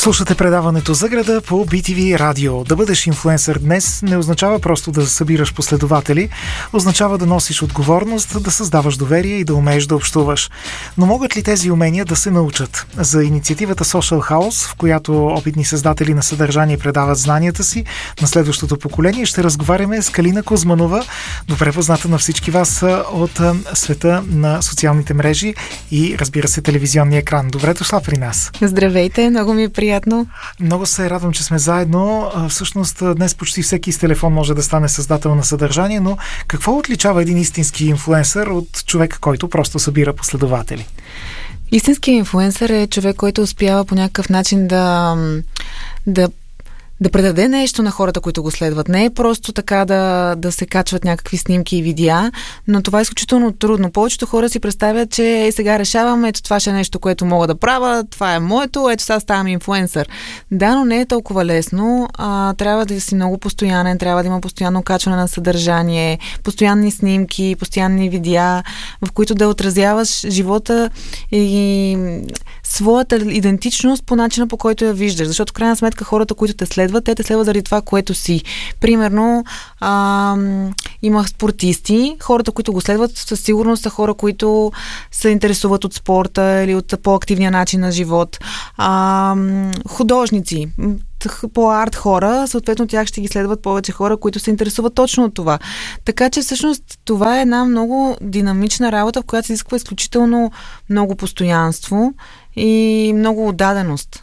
Слушате предаването за града по BTV Радио. Да бъдеш инфлуенсър днес не означава просто да събираш последователи, означава да носиш отговорност, да създаваш доверие и да умееш да общуваш. Но могат ли тези умения да се научат? За инициативата Social House, в която опитни създатели на съдържание предават знанията си на следващото поколение, ще разговаряме с Калина Кузманова, добре позната на всички вас от света на социалните мрежи и, разбира се, телевизионния екран. Добре дошла при нас. Здравейте, много ми е приятно. Много се радвам, че сме заедно. Всъщност днес почти всеки с телефон може да стане създател на съдържание, но какво отличава един истински инфлуенсър от човек, който просто събира последователи? Истинският инфлуенсър е човек, който успява по някакъв начин да предаде нещо на хората, които го следват. Не е просто така да се качват някакви снимки и видеа, но това е изключително трудно. Повечето хора си представят, че сега решавам, ето това ще е нещо, което мога да правя, това е моето, ето сега ставам инфлуенсър. Да, но не е толкова лесно. Трябва да си много постоянен, трябва да има постоянно качване на съдържание, постоянни снимки, постоянни видеа, в които да отразяваш живота и своята идентичност по начина, по който я виждаш. Защото в крайна сметка хората, които те следват, те следват заради това, което си. Примерно, имах спортисти, хората, които го следват, със сигурност са хора, които се интересуват от спорта или от по-активния начин на живот. Художници, по-арт хора, съответно тях ще ги следват повече хора, които се интересуват точно от това. Така че всъщност това е една много динамична работа, в която се изисква изключително много постоянство и много отдаденост.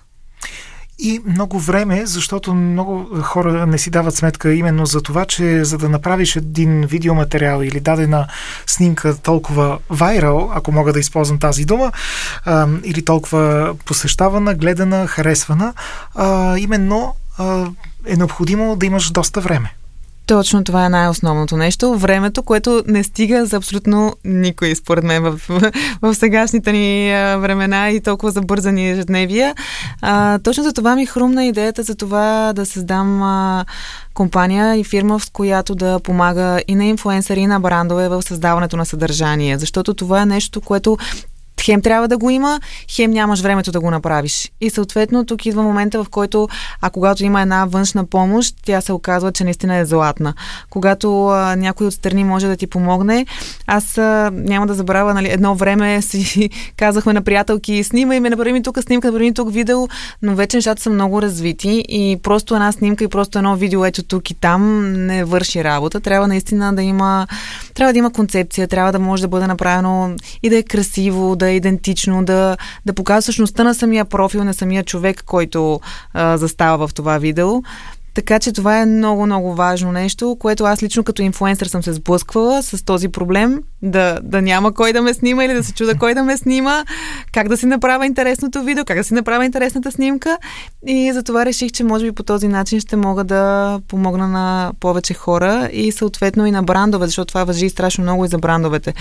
И много време, защото много хора не си дават сметка именно за това, че за да направиш един видеоматериал или дадена снимка толкова вайрал, ако мога да използвам тази дума, или толкова посещавана, гледана, харесвана, именно е необходимо да имаш доста време. Точно това е най-основното нещо. Времето, което не стига за абсолютно никой, според мен, в сегашните ни времена и толкова забързани ежедневия. Точно за това ми хрумна идеята за това да създам компания и фирма, в която да помага и на инфлуенсъри, и на брандове в създаването на съдържание. Защото това е нещо, което хем трябва да го има, хем нямаш времето да го направиш. И съответно тук идва момента, в който, когато има една външна помощ, тя се оказва, че наистина е златна. Когато някой отстрани може да ти помогне, аз няма да забравя, нали, едно време си казахме на приятелки, снимай ме, направи ми тук снимка, направи ми тук видео, но вече нещата са много развити и просто една снимка и просто едно видео ето тук и там не върши работа. Трябва наистина да има концепция, трябва да може да бъде направено и да е красиво, да е идентично, да показва същността на самия профил, на самия човек, който застава в това видео. Така че това е много, много важно нещо, което аз лично като инфлуенсър съм се сблъсквала с този проблем, да няма кой да ме снима или да се чуда кой да ме снима, как да си направя интересното видео, как да си направя интересната снимка и затова реших, че може би по този начин ще мога да помогна на повече хора и съответно и на брандове, защото това важи страшно много и за брандовете.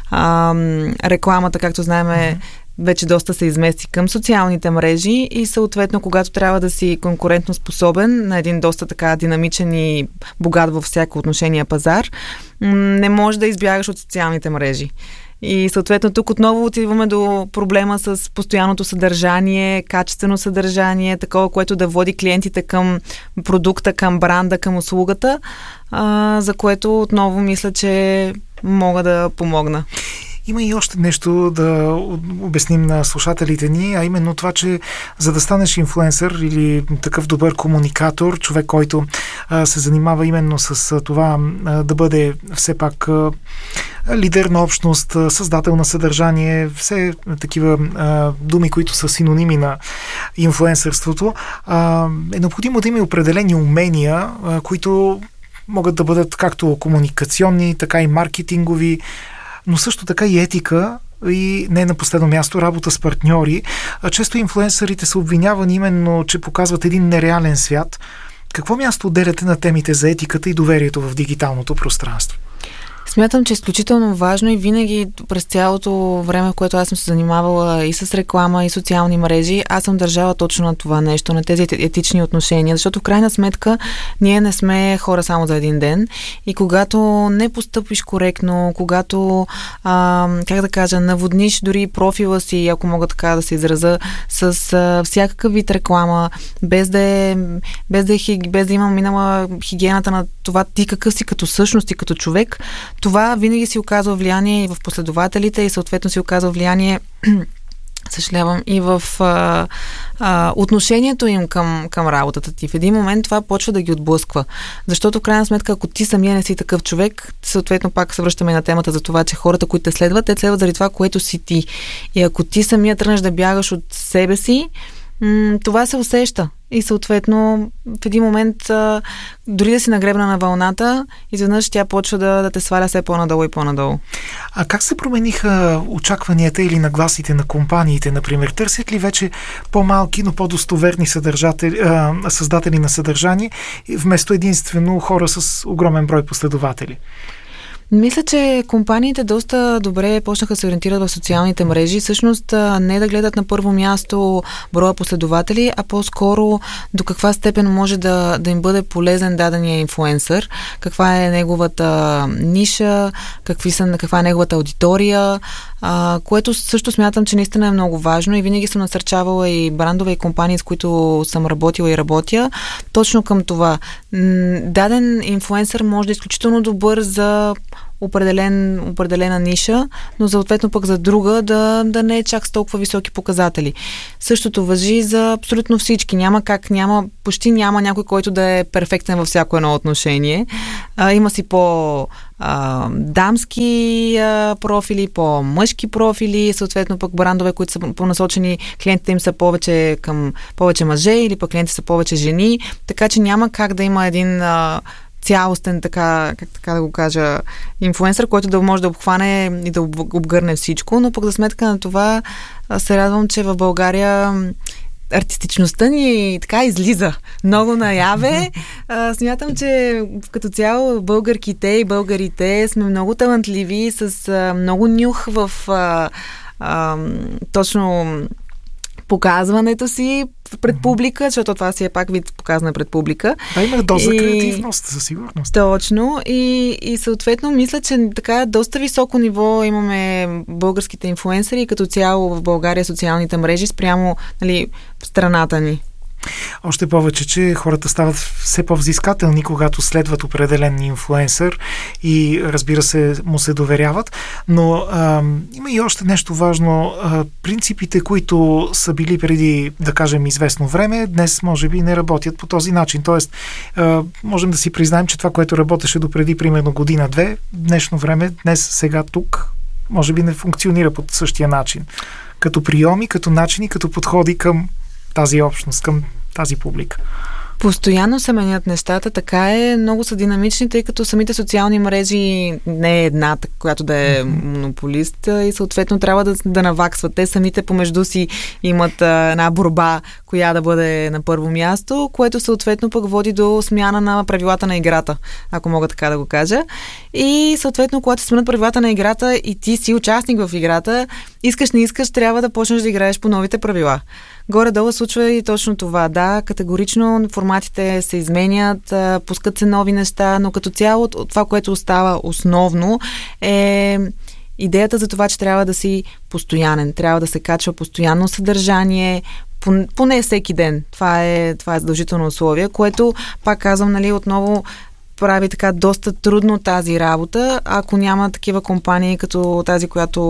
Рекламата, както знаем, вече доста се измести към социалните мрежи и съответно, когато трябва да си конкурентно способен на един доста така динамичен и богат във всяко отношение пазар, не можеш да избягаш от социалните мрежи. И съответно тук отново отиваме до проблема с постоянното съдържание, качествено съдържание, такова, което да води клиентите към продукта, към бранда, към услугата, за което отново мисля, че мога да помогна. Има и още нещо да обясним на слушателите ни, а именно това, че за да станеш инфлуенсър или такъв добър комуникатор, човек, който се занимава именно с това да бъде все пак лидер на общност, създател на съдържание, все такива думи, които са синоними на инфлуенсърството, е необходимо да има определени умения, които могат да бъдат както комуникационни, така и маркетингови, но също така и етика и не на последно място работа с партньори. Често инфлуенсърите са обвинявани именно, че показват един нереален свят. Какво място отделяте на темите за етиката и доверието в дигиталното пространство? Смятам, че е изключително важно и винаги през цялото време, в което аз съм се занимавала и с реклама, и социални мрежи, аз съм държала точно на това нещо, на тези етични отношения, защото в крайна сметка ние не сме хора само за един ден и когато не постъпиш коректно, когато, как да кажа, наводниш дори профила си, ако мога така да се израза, с всякакъв вид реклама, без да има минала хигиената на това ти какъв си като същност и като човек, това винаги си оказва влияние и в последователите и съответно си оказва влияние съжалявам, и в отношението им към работата ти. В един момент това почва да ги отблъсква. Защото в крайна сметка, ако ти самия не си такъв човек, съответно пак се връщаме на темата за това, че хората, които те следват заради това, което си ти. И ако ти самия тръгнеш да бягаш от себе си, това се усеща. И съответно в един момент дори да си нагребна на вълната, изведнъж тя почва да те сваля все по-надолу и по-надолу. А как се промениха очакванията или нагласите на компаниите, например? Търсят ли вече по-малки, но по-достоверни създатели на съдържание, вместо единствено хора с огромен брой последователи? Мисля, че компаниите доста добре почнаха да се ориентират в социалните мрежи. Всъщност не да гледат на първо място броя последователи, а по-скоро до каква степен може да им бъде полезен дадения инфлуенсър, каква е неговата ниша, каква е неговата аудитория, което също смятам, че наистина е много важно и винаги съм насърчавала и брандове и компании, с които съм работила и работя, точно към това. Даден инфлуенсър може да е изключително добър за определена ниша, но съответно пък за друга да не е чак с толкова високи показатели. Същото важи за абсолютно всички. Почти няма някой, който да е перфектен във всяко едно отношение. Има си дамски профили, по-мъжки профили, съответно пък брандове, които са понасочени, клиентите им са повече мъже или пък клиентите са повече жени, така че няма как да има един цялостен, така да го кажа, инфлуенсър, който да може да обхване и да обгърне всичко, но пък за сметка на това се радвам, че в България артистичността ни така излиза много наяве. Смятам, че като цяло българките и българите сме много талантливи, с много нюх в точно показването си пред публика, защото това си е пак вид показване пред публика. Да, има доза креативност, със сигурност. Точно. И съответно мисля, че така доста високо ниво имаме българските инфлуенсъри и като цяло в България социалните мрежи спрямо в страната ни. Още повече, че хората стават все по-взискателни, когато следват определен инфлуенсър и разбира се, му се доверяват. Но има и още нещо важно. Принципите, които са били преди, да кажем, известно време, днес може би не работят по този начин. Тоест, можем да си признаем, че това, което работеше допреди примерно година-две, днешно време, днес, сега, тук, може би не функционира по същия начин. Като приеми, като начини, като подходи към тази общност, към тази публика. Постоянно се менят нещата, така е, много са динамични, тъй като самите социални мрежи не е едната, която да е монополист и съответно трябва да наваксват. Те самите помежду си имат една борба, коя да бъде на първо място, което съответно пък води до смяна на правилата на играта, ако мога така да го кажа. И съответно, когато се сменят правилата на играта и ти си участник в играта, искаш не искаш, трябва да почнеш да играеш по новите правила. Горе-долу случва и точно това. Да, категорично форматите се изменят, пускат се нови неща, но като цяло това, което остава основно е идеята за това, че трябва да си постоянен. Трябва да се качва постоянно съдържание, поне всеки ден. Това е задължително условие, което, пак казвам, отново прави така доста трудно тази работа, ако няма такива компании като тази, която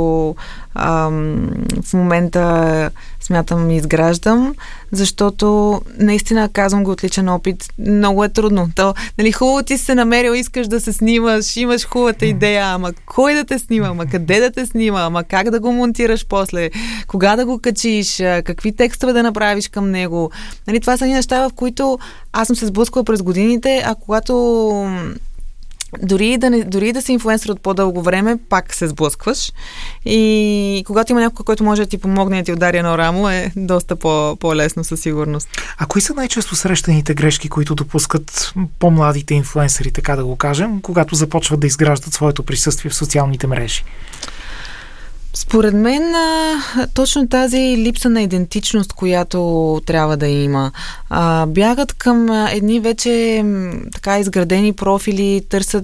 в момента смятам и изграждам, защото наистина казвам го от личен опит, много е трудно. Хубаво ти се намерил, искаш да се снимаш, имаш хубавата идея, ама кой да те снима, ама къде да те снима, ама как да го монтираш после, кога да го качиш, какви текстове да направиш към него. Това са неща, в които аз съм се сблъсквала през годините, а когато Дори да си инфлуенсър от по-дълго време, пак се сблъскваш. И когато има някой, който може да ти помогне да ти удари едно рамо, е доста по-лесно със сигурност. А кои са най-често срещаните грешки, които допускат по-младите инфлуенсъри, така да го кажем, когато започват да изграждат своето присъствие в социалните мрежи? Според мен точно тази липса на идентичност, която трябва да има. Бягат към едни вече така изградени профили, търсят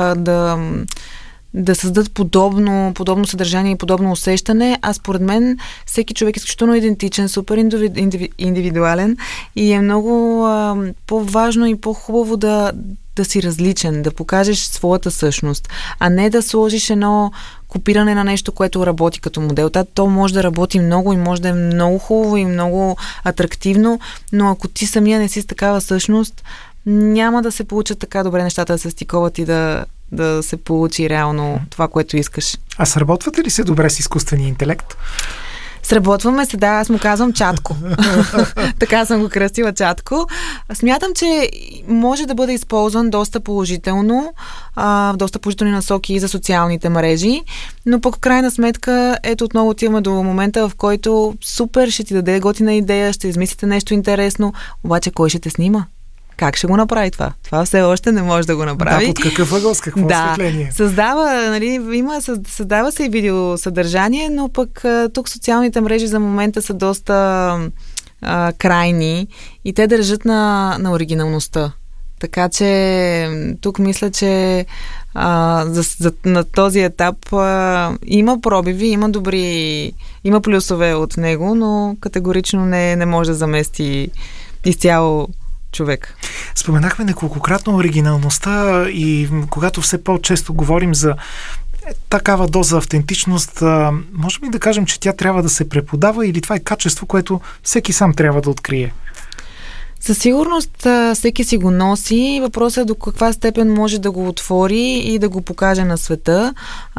да създадат подобно съдържание и подобно усещане, а според мен всеки човек е изключително идентичен, супер индивидуален и е много по-важно и по-хубаво да си различен, да покажеш своята същност, а не да сложиш едно копиране на нещо, което работи като модел. То може да работи много и може да е много хубаво и много атрактивно, но ако ти самия не си с такава същност, няма да се получат така добре нещата да се стиковат и да се получи реално това, което искаш. А сработвате ли се добре с изкуствения интелект? Сработваме се, да, аз му казвам Чатко. Така съм го кръстила Чатко. Смятам, че може да бъде използван доста положително, в доста положителни насоки и за социалните мрежи, но пък в крайна сметка, ето отново отиваме до момента, в който супер ще ти даде готина идея, ще измислите нещо интересно, обаче кой ще те снима? Как ще го направи това? Това все още не може да го направи. Да, под какъв ъгъл, с какво осветление? Създава се и видеосъдържание, но пък тук социалните мрежи за момента са доста крайни и те държат на оригиналността. Така че тук мисля, че на този етап има пробиви, има плюсове от него, но категорично не може да замести изцяло човек. Споменахме неколкократно оригиналността и когато все по-често говорим за такава доза автентичност, можем ли да кажем, че тя трябва да се преподава или това е качество, което всеки сам трябва да открие? Със сигурност всеки си го носи. Въпросът е до каква степен може да го отвори и да го покаже на света.